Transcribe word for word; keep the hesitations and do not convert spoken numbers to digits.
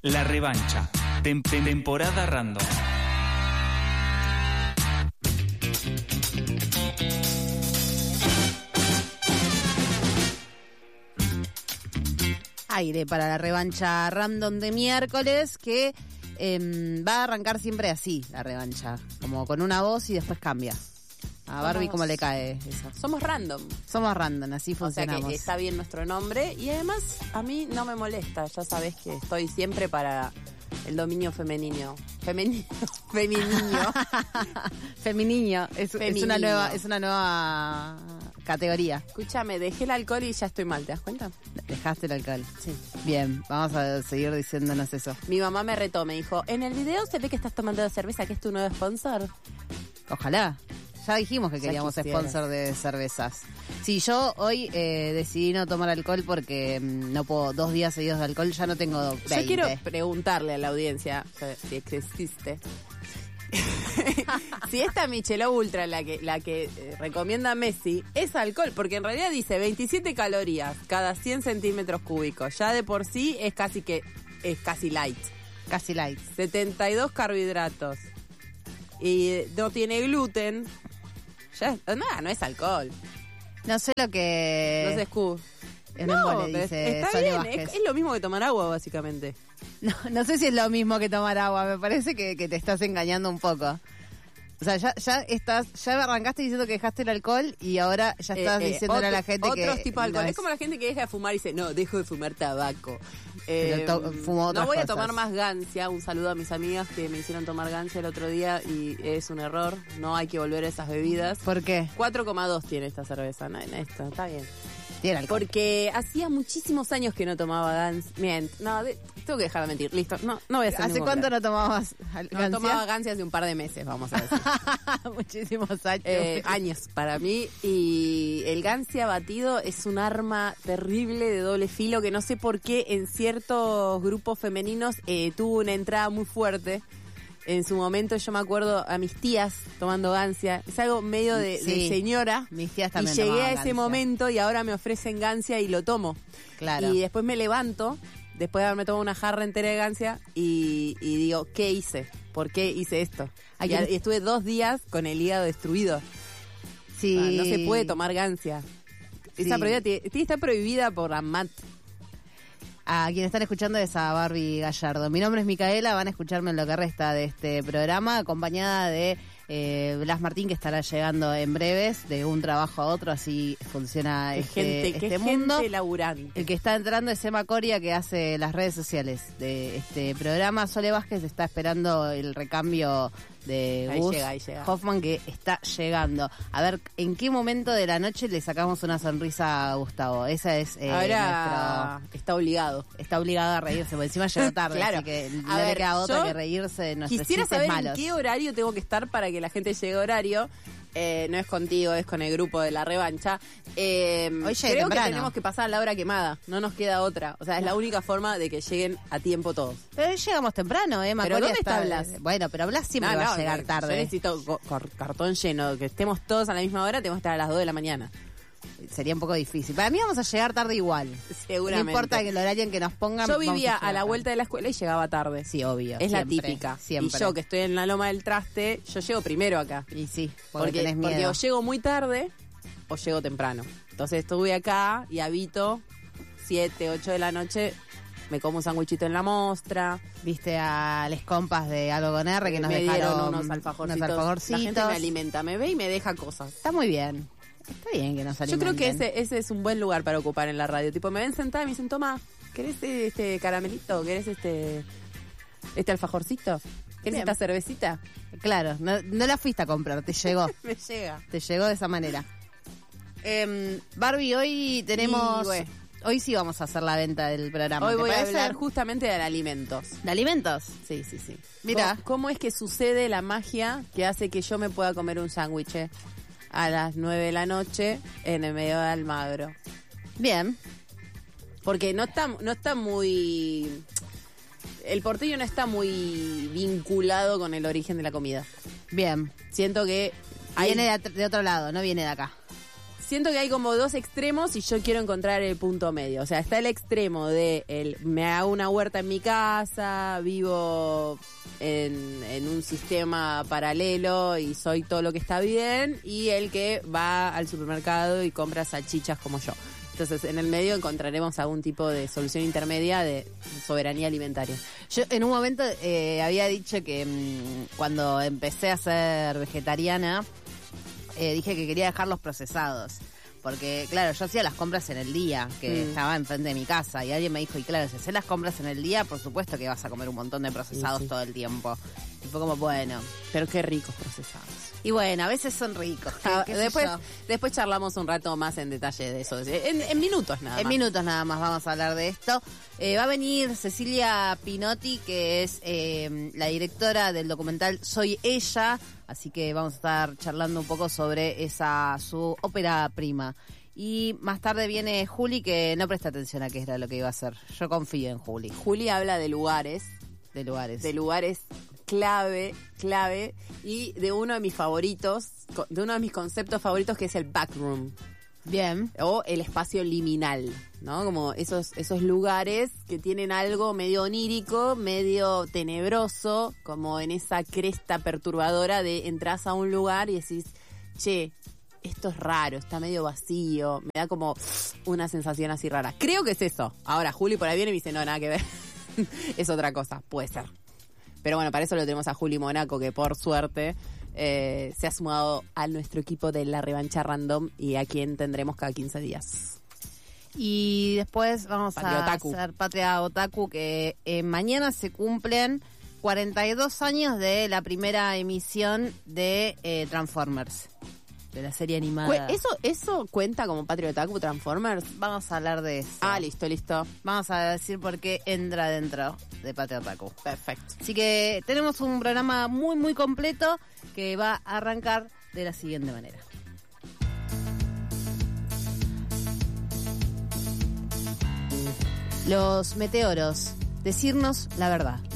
La revancha. Tem- temporada random. Aire para la revancha random de miércoles, que eh, va a arrancar siempre así, la revancha, como con una voz y después cambia. A Barbie, Somos- ¿cómo le cae eso? Somos random. Somos random, así O sea funcionamos. que está bien nuestro nombre y además a mí no me molesta. Ya sabes que estoy siempre para el dominio femenino. Femenino. Femenino. Feminiño, es, es una Feminiño. nueva, es una nueva categoría. Escúchame, dejé el alcohol y ya estoy mal, ¿te das cuenta? Dejaste el alcohol. Sí. Bien, vamos a seguir diciéndonos eso. Mi mamá me retó, me dijo, en el video se ve que estás tomando la cerveza, que es tu nuevo sponsor. Ojalá. Ya dijimos que Ya queríamos quisieras. sponsor de cervezas. Sí, yo hoy eh, decidí no tomar alcohol porque mm, no puedo, dos días seguidos de alcohol, ya no tengo veinte. Yo quiero preguntarle a la audiencia, o sea, si existe, si esta Michelob Ultra, la que la que eh, recomienda Messi, es alcohol, porque en realidad dice veintisiete calorías cada cien centímetros cúbicos. Ya de por sí es casi que es casi light. Casi light. setenta y dos carbohidratos. Y eh, no tiene gluten. Ya, nada, no es alcohol. No sé lo que... No se escu- en No, embole, pero dice está Sonia bien, Vázquez. es, es lo mismo que tomar agua, básicamente. No, no sé si es lo mismo que tomar agua, me parece que, que te estás engañando un poco. O sea, ya, ya estás, ya arrancaste diciendo que dejaste el alcohol y ahora ya estás Eh, eh, diciéndole a la otro- gente que... Otros tipos de alcohol. no es... como la gente que deja de fumar y dice, no, dejo de fumar tabaco. Pero Eh, to- fumo otras no voy a cosas. tomar más gancia. Un saludo a mis amigas que me hicieron tomar gancia el otro día y es un error. No hay que volver a esas bebidas. ¿Por qué? cuatro coma dos tiene esta cerveza. No, no, esto, está bien. Tiene alcohol. Porque hacía muchísimos años que no tomaba gancia. Mient, no, de- tengo que dejar de mentir. Listo, no, no voy a hacer ¿Hace ningún cuánto plan. no tomabas No gancia? tomaba gancia hace un par de meses, vamos a decir. Muchísimos años. Eh, años para mí, y el gancia batido es un arma terrible de doble filo que no sé por qué en ciertos grupos femeninos eh, tuvo una entrada muy fuerte. En su momento yo me acuerdo a mis tías tomando gancia, es algo medio de, Sí. de señora. Mis tías Y también llegué tomaban a ese gancia. momento y ahora me ofrecen gancia y lo tomo. Claro. Y después me levanto, después de haberme tomado una jarra entera de gancia y, y digo, ¿qué hice? ¿Por qué hice esto? Hay Y, que- y estuve dos días con el hígado destruido. Sí. Ah, no se puede tomar gancia. Esa Sí. prohibida tiene, tiene- está prohibida por la M A T. A quienes están escuchando es a Barbie Gallardo. Mi nombre es Micaela, van a escucharme en lo que resta de este programa, acompañada de eh, Blas Martín, que estará llegando en breves, de un trabajo a otro, así funciona Qué este, gente, este qué mundo. gente laburante. El que está entrando es Emma Coria, que hace las redes sociales de este programa. Sole Vázquez está esperando el recambio de Ahí Gus llega, ahí llega. Hoffman, que está llegando. A ver, ¿en qué momento de la noche le sacamos una sonrisa a Gustavo? Esa es eh, Ahora está obligado. nuestro... Está obligado a reírse, porque encima llegó tarde, Claro. así que A no le ver, queda otra yo que reírse de nuestros Quisiera chistes saber malos. en qué horario tengo que estar para que la gente llegue a horario. Eh, no es contigo, es con el grupo de la revancha. Eh, Hoy llegué creo temprano. que tenemos que pasar a la hora quemada. No nos queda otra. O sea, es la única forma de que lleguen a tiempo todos. Pero hoy llegamos temprano, ¿eh? Emma ¿Pero Coria dónde está Blas? Bueno, pero Blas siempre No, va no, a llegar yo tarde. necesito co- cor- cartón lleno, que estemos todos a la misma hora, tenemos que estar a las dos de la mañana. Sería un poco difícil. Para mí vamos a llegar tarde igual. Seguramente. No importa que el horario en que nos pongan. Yo vamos vivía llegar a la tarde. vuelta de la escuela y llegaba tarde. Sí, obvio. Es la siempre, típica. Siempre. Y yo, que estoy en la loma del traste, yo llego primero acá. Y sí, porque, Porque, tenés porque miedo. o llego muy tarde o llego temprano. Entonces estuve acá y habito siete, ocho de la noche. Me como un sándwichito en la mostra. Viste a les compas de Algo con R que nos me dejaron dieron unos alfajorcitos. unos alfajorcitos. La gente me alimenta, me ve y me deja cosas. Está muy bien. Está bien que nos Yo alimenten. creo que ese, ese es un buen lugar para ocupar en la radio. Tipo, me ven sentada y me dicen, toma, ¿querés este caramelito? ¿Querés este este alfajorcito? ¿Querés Bien. esta cervecita? Claro, no, no la fuiste a comprar, te llegó. Me llega. Te llegó de esa manera. Em, Barbie, hoy tenemos... Y, güey. Hoy sí vamos a hacer la venta del programa. Hoy ¿te voy a parece? hablar justamente de alimentos. ¿De alimentos? Sí, sí, sí. Mira. ¿Cómo, cómo es que sucede la magia que hace que yo me pueda comer un sándwich eh, a las nueve de la noche en el medio de Almagro? Bien. Porque no está, no está muy... El porteño no está muy vinculado con el origen de la comida. Bien. Siento que hay- Viene de, at- de otro lado, no viene de acá. siento que hay como dos extremos y yo quiero encontrar el punto medio. O sea, está el extremo de el me hago una huerta en mi casa, vivo en, en un sistema paralelo y soy todo lo que está bien, y el que va al supermercado y compra salchichas como yo. Entonces, en el medio encontraremos algún tipo de solución intermedia de soberanía alimentaria. Yo en un momento eh, había dicho que mmm, cuando empecé a ser vegetariana, eh, dije que quería dejar los procesados. Porque, claro, yo hacía las compras en el día, que Mm. estaba enfrente de mi casa, y alguien me dijo, y claro, si haces las compras en el día, por supuesto que vas a comer un montón de procesados Sí, sí. todo el tiempo. Y fue como, bueno. Pero qué ricos procesados. Y bueno, a veces son ricos. ¿qué- Ah, qué sé después, yo? después charlamos un rato más en detalle de eso. En, en minutos nada En más. minutos nada más vamos a hablar de esto. Eh, va a venir Cecilia Pinotti, que es eh, la directora del documental Soy Ella, así que vamos a estar charlando un poco sobre esa su ópera prima. Y más tarde viene Juli, que no presta atención a qué era lo que iba a hacer. Yo confío en Juli, Juli habla de lugares, de lugares. de lugares clave, clave, y de uno de mis favoritos, co- de uno de mis conceptos favoritos, que es el backroom. Bien. O el espacio liminal, ¿no? Como esos, esos lugares que tienen algo medio onírico, medio tenebroso, como en esa cresta perturbadora de entras a un lugar y decís, che, esto es raro, está medio vacío, me da como una sensación así rara. Creo que es eso. Ahora, Juli por ahí viene y me dice, no, nada que ver. Es otra cosa, puede ser. Pero bueno, para eso lo tenemos a Juli Monaco, que por suerte eh, se ha sumado a nuestro equipo de La Revancha Random, y a quien tendremos cada quince días. Y después vamos Patria a Otaku. hacer Patria Otaku, que eh, mañana se cumplen cuarenta y dos años de la primera emisión de eh, Transformers, de la serie animada. Cu- ¿Eso, ¿Eso cuenta como Patria Otaku Transformers? Vamos a hablar de eso. Ah, listo, listo. Vamos a decir por qué entra dentro de Patria Otaku. Perfecto. Así que tenemos un programa muy, muy completo que va a arrancar de la siguiente manera. Los meteoros, decirnos la verdad.